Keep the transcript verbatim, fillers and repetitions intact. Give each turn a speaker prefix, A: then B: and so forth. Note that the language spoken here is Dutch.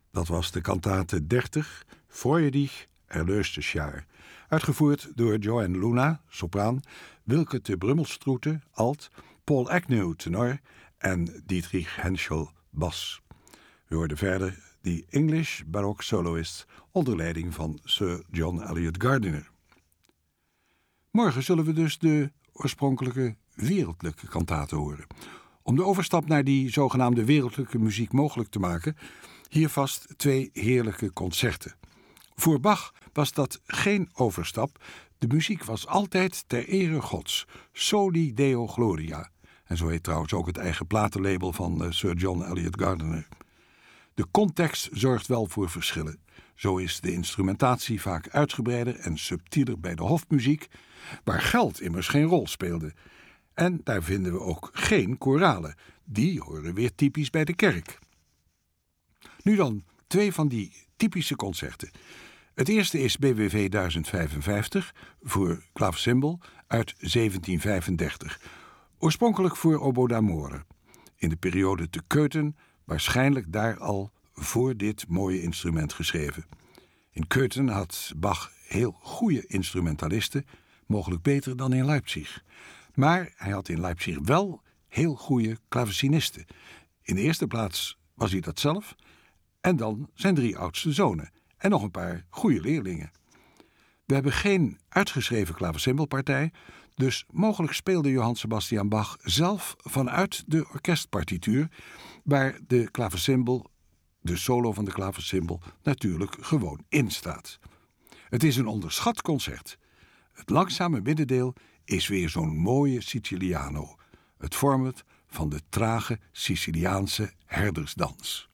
A: Dat was de kantate dertig, Freue dich, erlöstes Jahr. Uitgevoerd door Joanne Luna, sopraan, Wilke te Brummelstroete, alt, Paul Agnew, tenor en Dietrich Henschel, bas. We hoorden verder The English Baroque Soloists onder leiding van Sir John Eliot Gardiner. Morgen zullen we dus de oorspronkelijke wereldlijke kantate horen. Om de overstap naar die zogenaamde wereldlijke muziek mogelijk te maken, hier vast twee heerlijke concerten. Voor Bach was dat geen overstap. De muziek was altijd ter ere Gods. Soli Deo Gloria. En zo heet trouwens ook het eigen platenlabel van uh, Sir John Eliot Gardiner. De context zorgt wel voor verschillen. Zo is de instrumentatie vaak uitgebreider en subtieler bij de hofmuziek, waar geld immers geen rol speelde. En daar vinden we ook geen koralen. Die horen weer typisch bij de kerk. Nu dan twee van die typische concerten. Het eerste is B W V duizend vijfenvijftig voor klavecimbal uit zeventien vijfendertig. Oorspronkelijk voor oboe d'amore. In de periode te Köthen, waarschijnlijk daar al voor dit mooie instrument geschreven. In Köthen had Bach heel goede instrumentalisten, mogelijk beter dan in Leipzig. Maar hij had in Leipzig wel heel goede klavecinisten. In de eerste plaats was hij dat zelf, en dan zijn drie oudste zonen en nog een paar goede leerlingen. We hebben geen uitgeschreven klavecimbalpartij, dus mogelijk speelde Johann Sebastian Bach zelf vanuit de orkestpartituur, waar de klavecimbal, de solo van de klavecimbal, natuurlijk gewoon in staat. Het is een onderschat concert. Het langzame middendeel is weer zo'n mooie Siciliano. Het vormt van de trage Siciliaanse herdersdans.